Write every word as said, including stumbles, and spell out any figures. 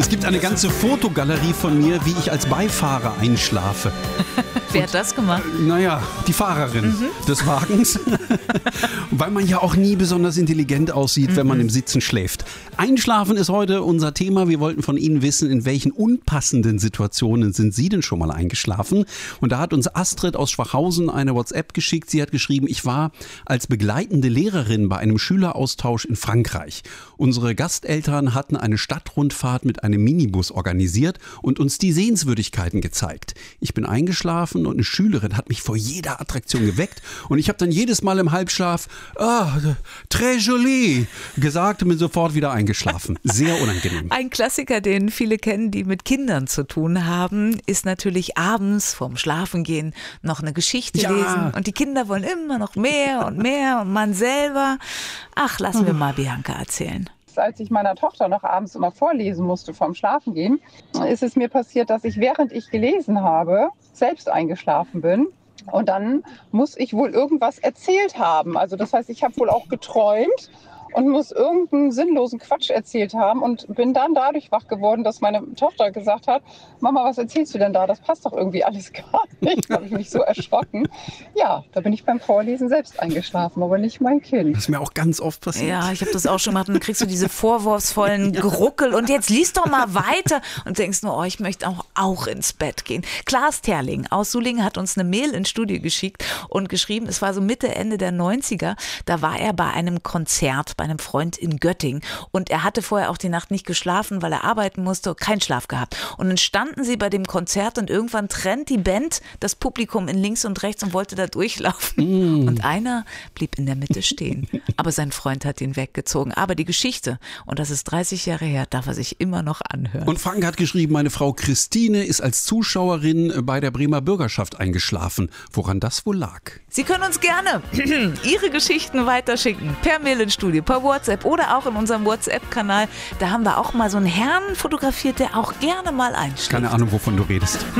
Es gibt eine ganze Fotogalerie von mir, wie ich als Beifahrer einschlafe. Wer hat das gemacht? Äh, naja, die Fahrerin mhm. des Wagens. Weil man ja auch nie besonders intelligent aussieht, mhm. wenn man im Sitzen schläft. Einschlafen ist heute unser Thema. Wir wollten von Ihnen wissen, in welchen unpassenden Situationen sind Sie denn schon mal eingeschlafen? Und da hat uns Astrid aus Schwachhausen eine WhatsApp geschickt. Sie hat geschrieben, ich war als begleitende Lehrerin bei einem Schüleraustausch in Frankreich. Unsere Gasteltern hatten eine Stadtrundfahrt mit einem Minibus organisiert und uns die Sehenswürdigkeiten gezeigt. Ich bin eingeschlafen und eine Schülerin hat mich vor jeder Attraktion geweckt und ich habe dann jedes Mal im Halbschlaf ah, très joli gesagt und bin sofort wieder eingeschlafen. Sehr unangenehm. Ein Klassiker, den viele kennen, die mit Kindern zu tun haben, ist natürlich abends vorm Schlafengehen noch eine Geschichte ja. lesen und die Kinder wollen immer noch mehr und mehr und man selber, ach, lassen wir mal Bianca erzählen. Als ich meiner Tochter noch abends immer vorlesen musste vorm Schlafengehen, ist es mir passiert, dass ich, während ich gelesen habe, selbst eingeschlafen bin. Und dann muss ich wohl irgendwas erzählt haben. Also das heißt, ich habe wohl auch geträumt und muss irgendeinen sinnlosen Quatsch erzählt haben und bin dann dadurch wach geworden, dass meine Tochter gesagt hat, Mama, was erzählst du denn da? Das passt doch irgendwie alles gar nicht. Da habe ich mich so erschrocken. Ja, da bin ich beim Vorlesen selbst eingeschlafen, aber nicht mein Kind. Das ist mir auch ganz oft passiert. Ja, ich habe das auch schon gemacht und dann kriegst du diese vorwurfsvollen Geruckel und jetzt liest doch mal weiter und denkst nur, oh, ich möchte auch, auch ins Bett gehen. Klaas Terling aus Sulingen hat uns eine Mail ins Studio geschickt und geschrieben, es war so Mitte, Ende der neunziger, da war er bei einem Konzert bei einem Freund in Göttingen und er hatte vorher auch die Nacht nicht geschlafen, weil er arbeiten musste, keinen Schlaf gehabt. Und dann standen sie bei dem Konzert und irgendwann trennt die Band das Publikum in links und rechts und wollte da durchlaufen. Mm. Und einer blieb in der Mitte stehen. Aber sein Freund hat ihn weggezogen. Aber die Geschichte, und das ist dreißig Jahre her, darf er sich immer noch anhören. Und Frank hat geschrieben, meine Frau Christine ist als Zuschauerin bei der Bremer Bürgerschaft eingeschlafen. Woran das wohl lag? Sie können uns gerne Ihre Geschichten weiterschicken. Per Mail ins Studio, per WhatsApp oder auch in unserem WhatsApp-Kanal. Da haben wir auch mal so einen Herrn fotografiert, der auch gerne mal einschläft. Keine Ahnung, wovon du redest.